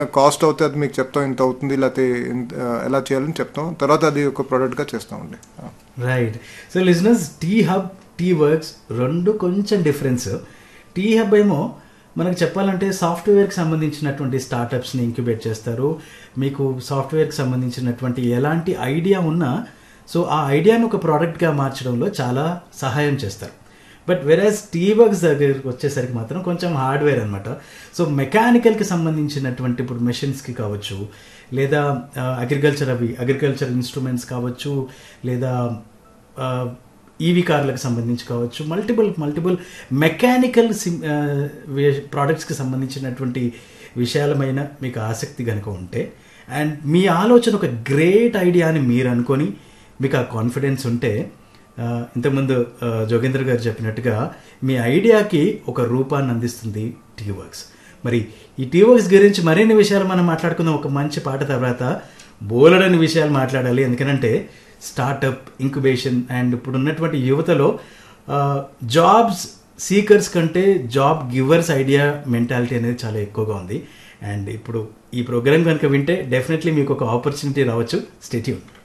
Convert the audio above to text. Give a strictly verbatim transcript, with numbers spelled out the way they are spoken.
Cost అవుతే అది మీకు చెప్తాం, ఇంత అవుతుంది లేకపోతే ఎలా చేయాలని చెప్తాం, తర్వాత అది ఒక ప్రోడక్ట్గా చేస్తామండి. Right. So listeners, tea hub, T works రెండు కొంచెం డిఫరెన్స్. టీ హబ్ ఏమో మనకు చెప్పాలంటే సాఫ్ట్వేర్కి సంబంధించినటువంటి స్టార్టప్స్ని ఇంక్యుబేట్ చేస్తారు. మీకు సాఫ్ట్వేర్కి సంబంధించినటువంటి ఎలాంటి ఐడియా ఉన్నా సో ఆ ఐడియాను ఒక ప్రోడక్ట్గా మార్చడంలో చాలా సహాయం చేస్తారు. బట్ వెరాజ్ టీ వర్క్స్ దగ్గరికి వచ్చేసరికి మాత్రం కొంచెం హార్డ్వేర్ అనమాట. సో మెకానికల్కి సంబంధించినటువంటి ఇప్పుడు మెషిన్స్కి కావచ్చు, లేదా అగ్రికల్చర్ అవి అగ్రికల్చర్ ఇన్స్ట్రుమెంట్స్ కావచ్చు, లేదా ఈవీ కార్లకు సంబంధించి కావచ్చు, మల్టిపుల్ మల్టిపుల్ మెకానికల్ సిమ్ ప్రోడక్ట్స్కి సంబంధించినటువంటి విషయాలమైన మీకు ఆసక్తి కనుక ఉంటే, అండ్ మీ ఆలోచన ఒక గ్రేట్ ఐడియా అని మీరు అనుకొని మీకు ఆ కాన్ఫిడెన్స్ ఉంటే, ఇంతకుముందు జోగేంద్ర గారు చెప్పినట్టుగా మీ ఐడియాకి ఒక రూపాన్ని అందిస్తుంది టీ వర్క్స్. మరి ఈ టీ వర్క్స్ గురించి మరిన్ని విషయాలు మనం మాట్లాడుకుందాం ఒక మంచి పాట తర్వాత. బోలెడని విషయాలు మాట్లాడాలి, ఎందుకంటే స్టార్టప్, ఇంక్యుబేషన్ అండ్ ఇప్పుడు ఉన్నటువంటి యువతలో జాబ్స్ సీకర్స్ కంటే జాబ్ గివర్స్ ఐడియా మెంటాలిటీ అనేది చాలా ఎక్కువగా ఉంది. అండ్ ఇప్పుడు ఈ ప్రోగ్రామ్ కనుక వింటే డెఫినెట్లీ మీకు ఒక ఆపర్చునిటీ రావచ్చు. Stay tune.